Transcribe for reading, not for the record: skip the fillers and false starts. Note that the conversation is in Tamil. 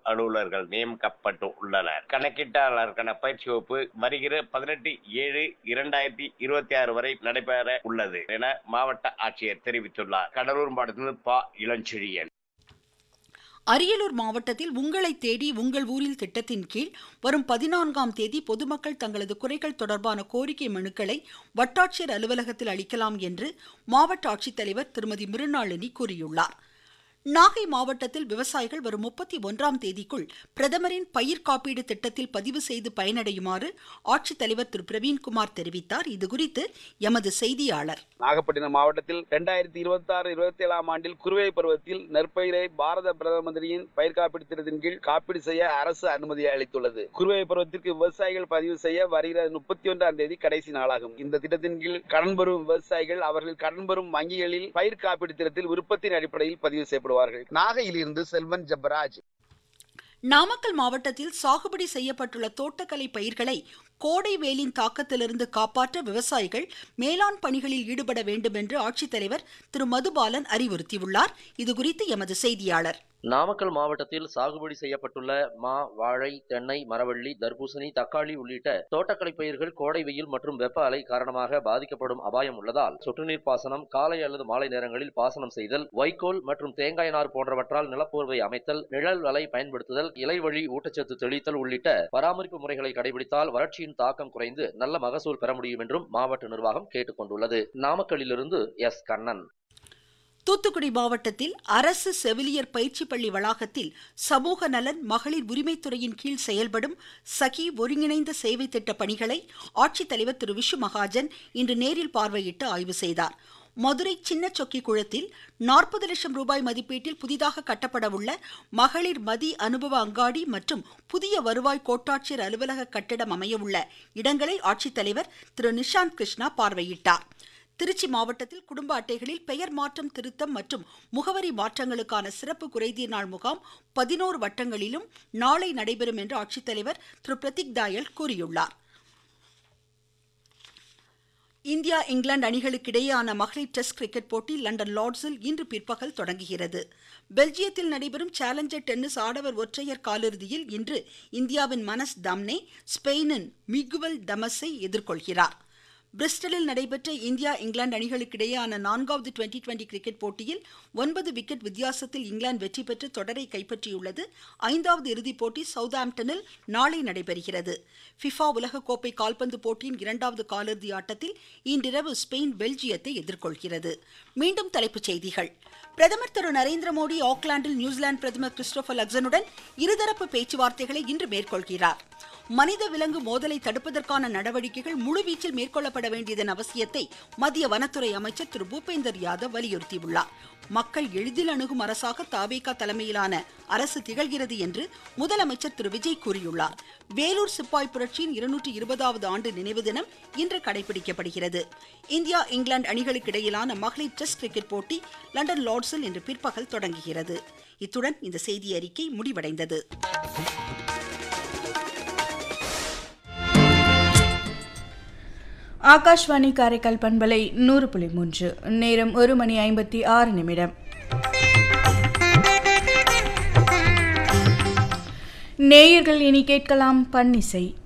அலுவலர்கள் நியமிக்கப்பட்டு உள்ளனர். கணக்கீட்டாளருக்கான பயிற்சி வகுப்பு வருகிற 18/7/2026 வரை நடைபெற உள்ளது என மாவட்ட ஆட்சியர் தெரிவித்துள்ளார். கடலூர் மாவட்டத்தில் பா. இளஞ்செழியன். அரியலூர் மாவட்டத்தில் உங்களை தேடி உங்கள் ஊரில் திட்டத்தின் கீழ் வரும் 14ஆம் தேதி பொதுமக்கள் தங்களது குறைகள் தொடர்பான கோரிக்கை மனுக்களை வட்டாட்சியர் அலுவலகத்தில் அளிக்கலாம் என்று மாவட்ட ஆட்சித்தலைவர் திருமதி மிருணாளினி கூறியுள்ளார். நாகை மாவட்டத்தில் விவசாயிகள் வரும் 31ஆம் தேதிக்குள் பிரதமரின் பயிர் காப்பீடு திட்டத்தில் பதிவு செய்து பயனடையுமாறு ஆட்சித்தலைவர் திரு பிரவீன்குமார் தெரிவித்தார். இதுகுறித்து எமது செய்தியாளர். நாகப்பட்டினம் மாவட்டத்தில் 2026-27ஆம் ஆண்டில் குறுவை பருவத்தில் நெற்பயிரை பாரத பிரதமரின் பயிர் காப்பீடு திட்டத்தின் கீழ் காப்பீடு செய்ய அரசு அனுமதி அளித்துள்ளது. குறுவை பருவத்திற்கு விவசாயிகள் பதிவு செய்ய வருகிற 31ஆம் தேதி கடைசி நாளாகும். இந்த திட்டத்தின் கீழ் கடன் பெறும் விவசாயிகள் அவர்கள் கடன் பெறும் வங்கிகளில் பயிர் காப்பீடு திட்டத்தில் விருப்பத்தின் அடிப்படையில் பதிவு செய்யப்படுவார்கள். நாகையிலிருந்து செல்வன் ஜெபராஜ். நாமக்கல் மாவட்டத்தில் சாகுபடி செய்யப்பட்டுள்ள தோட்டக்கலை பயிர்களை கோடை வெயிலின் தாக்கத்திலிருந்து காப்பாற்ற விவசாயிகள் மேலாண் பணிகளில் ஈடுபட வேண்டும் என்று ஆட்சித்தலைவர் திரு மதுபாலன் அறிவுறுத்தியுள்ளார். இதுகுறித்து எமது செய்தியாளர். நாமக்கல் மாவட்டத்தில் சாகுபடி செய்யப்பட்டுள்ள மா, வாழை, தென்னை, மரவள்ளி, தர்பூசணி, தக்காளி உள்ளிட்ட தோட்டக்கலை பயிர்கள் கோடை வெயில் மற்றும் வெப்ப அலை காரணமாக பாதிக்கப்படும் அபாயம் உள்ளதால் சொட்டுநீர் பாசனம், காலை அல்லது மாலை நேரங்களில் பாசனம் செய்தல், வைக்கோல் மற்றும் தேங்காய் நார் போன்றவற்றால் நிலப்போர்வை அமைத்தல், நிழல் வலை பயன்படுத்துதல், இலை வழி ஊட்டச்சத்து தெளித்தல் உள்ளிட்ட பராமரிப்பு முறைகளை கடைபிடித்தால் வறட்சியின் தாக்கம் குறைந்து நல்ல மகசூல் பெற முடியும் என்றும் மாவட்ட நிர்வாகம் கேட்டுக் கொண்டுள்ளது. நாமக்கல்லிலிருந்து எஸ். கண்ணன். தூத்துக்குடி மாவட்டத்தில் அரசு செவிலியர் பயிற்சி பள்ளி வளாகத்தில் சமூக நலன், மகளிர் உரிமைத்துறையின் கீழ் செயல்படும் சகி ஒருங்கிணைந்த சேவை திட்ட பணிகளை ஆட்சித்தலைவர் திரு விஷு மகாஜன் இன்று நேரில் பார்வையிட்டு ஆய்வு செய்தார். மதுரை சின்ன சொக்கி குளத்தில் 40 லட்சம் ரூபாய் மதிப்பீட்டில் புதிதாக கட்டப்பட உள்ள மகளிர் மதி அனுபவ அங்காடி மற்றும் புதிய வருவாய் கோட்டாட்சியர் அலுவலக கட்டிடம் அமைய உள்ள இடங்களை ஆட்சித்தலைவர் திரு நிஷாந்த் கிருஷ்ணா பார்வையிட்டார். திருச்சி மாவட்டத்தில் குடும்ப அட்டைகளில் பெயர் மாற்றம், திருத்தம் மற்றும் முகவரி மாற்றங்களுக்கான சிறப்பு குறைதீர் நாள் முகாம் 11 வட்டங்களிலும் நாளை நடைபெறும் என்று ஆட்சித்தலைவர் திரு பிரதீக் தாயல் கூறியுள்ளார். இந்தியா இங்கிலாந்து அணிகளுக்கிடையேயான மகளிர் டெஸ்ட் கிரிக்கெட் போட்டி லண்டன் லார்ட்ஸில் இன்று பிற்பகல் தொடங்குகிறது. பெல்ஜியத்தில் நடைபெறும் சேலஞ்சர் டென்னிஸ் ஆடவர் ஒற்றையர் காலிறுதியில் இன்று இந்தியாவின் மனஸ் தம்னே ஸ்பெயினின் மிகுவல் டமஸை எதிர்கொள்கிறார். பிரிஸ்டலில் நடைபெற்ற இந்தியா இங்கிலாந்து அணிகளுக்கிடையேயான 4வது டுவெண்டி கிரிக்கெட் போட்டியில் 9 விக்கெட் வித்தியாசத்தில் இங்கிலாந்து வெற்றி பெற்று தொடரை கைப்பற்றியுள்ளது. 5வது இறுதிப் போட்டி சவுத்ஆம்ப்டனில் நாளை நடைபெறுகிறது. ஃபிஃபா உலகக்கோப்பை கால்பந்து போட்டியின் 2வது காலிறுதி ஆட்டத்தில் இன்றிரவு ஸ்பெயின் பெல்ஜியத்தை எதிர்கொள்கிறது. மீண்டும் தலைப்புச் செய்திகள். பிரதமர் திரு நரேந்திர மோடி ஆக்லாந்தில் நியூசிலாந்து பிரதமர் கிறிஸ்டோபர் லக்சனுடன் இருதரப்பு பேச்சுவார்த்தைகளை இன்று மேற்கொள்கிறார். மனித விலங்கு மோதலை தடுப்பதற்கான நடவடிக்கைகள் முழுவீச்சில் மேற்கொள்ளப்பட வேண்டியதன் அவசியத்தை மத்திய வனத்துறை அமைச்சர் திரு பூபேந்தர் யாதவ் வலியுறுத்தியுள்ளார். மக்கள் எளிதில் அணுகும் அரசாக தாவேகா தலைமையிலான அரசு திகழ்கிறது என்று முதலமைச்சர் திரு விஜய் கூறியுள்ளார். வேலூர் சிப்பாய் புரட்சியின் 220வது ஆண்டு நினைவு தினம் இன்று கடைபிடிக்கப்படுகிறது. இந்தியா இங்கிலாந்து அணிகளுக்கு இடையிலான மகளிர் டெஸ்ட் கிரிக்கெட் போட்டி லண்டன் லார்ட்ஸில் இன்று பிற்பகல் தொடங்குகிறது. இத்துடன் இந்த செய்தி அறிக்கை முடிவடைந்தது. ஆகாஷ்வாணி காரைக்கால் பண்பலை 100.3. நேரம் 1:56. நேயர்கள் இனி கேட்கலாம் பன்னிசை.